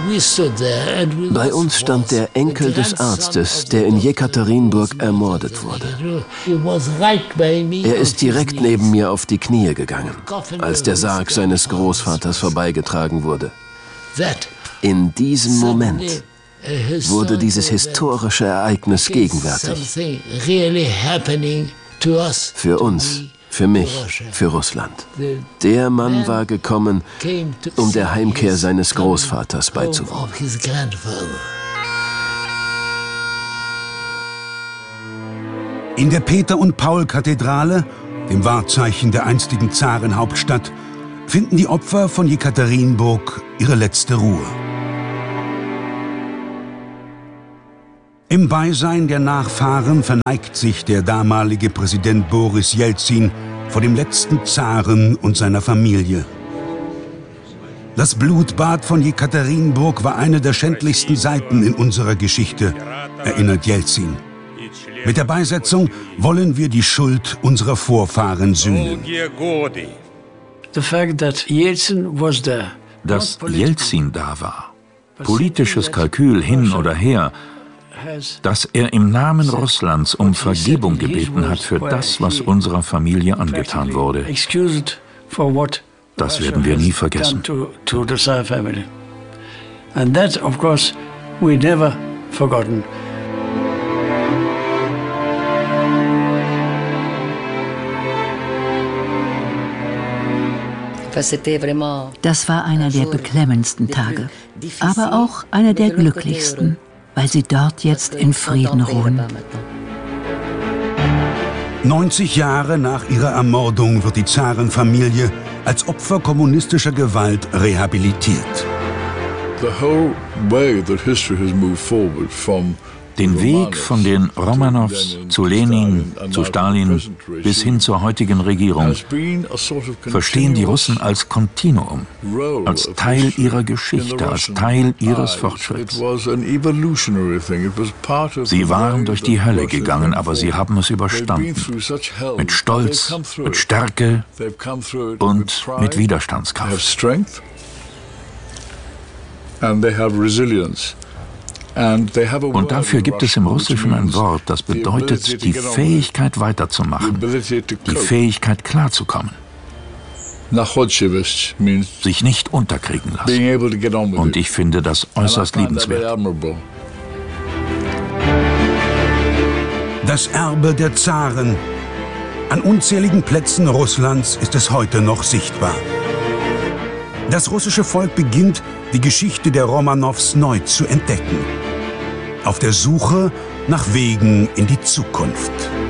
Bei uns stand der Enkel des Arztes, der in Jekaterinburg ermordet wurde. Er ist direkt neben mir auf die Knie gegangen, als der Sarg seines Großvaters vorbeigetragen wurde. In diesem Moment wurde dieses historische Ereignis gegenwärtig. Für uns, für mich, für Russland. Der Mann war gekommen, um der Heimkehr seines Großvaters beizuwohnen. In der Peter- und Paul-Kathedrale, dem Wahrzeichen der einstigen Zarenhauptstadt, finden die Opfer von Jekaterinburg ihre letzte Ruhe. Im Beisein der Nachfahren verneigt sich der damalige Präsident Boris Jelzin vor dem letzten Zaren und seiner Familie. Das Blutbad von Jekaterinburg war eine der schändlichsten Seiten in unserer Geschichte, erinnert Jelzin. Mit der Beisetzung wollen wir die Schuld unserer Vorfahren sühnen. Dass Jelzin da war, politisches Kalkül hin oder her, dass er im Namen Russlands um Vergebung gebeten hat für das, was unserer Familie angetan wurde. Das werden wir nie vergessen. And that, of course, we never forgotten. Das war einer der beklemmendsten Tage, aber auch einer der glücklichsten, weil sie dort jetzt in Frieden ruhen. 90 Jahre nach ihrer Ermordung wird die Zarenfamilie als Opfer kommunistischer Gewalt rehabilitiert. Den Weg von den Romanows zu Lenin, zu Stalin bis hin zur heutigen Regierung verstehen die Russen als Kontinuum, als Teil ihrer Geschichte, als Teil ihres Fortschritts. Sie waren durch die Hölle gegangen, aber sie haben es überstanden. Mit Stolz, mit Stärke und mit Widerstandskraft. Und dafür gibt es im Russischen ein Wort, das bedeutet die Fähigkeit weiterzumachen, die Fähigkeit klarzukommen. Sich nicht unterkriegen lassen. Und ich finde das äußerst liebenswert. Das Erbe der Zaren. An unzähligen Plätzen Russlands ist es heute noch sichtbar. Das russische Volk beginnt, die Geschichte der Romanows neu zu entdecken. Auf der Suche nach Wegen in die Zukunft.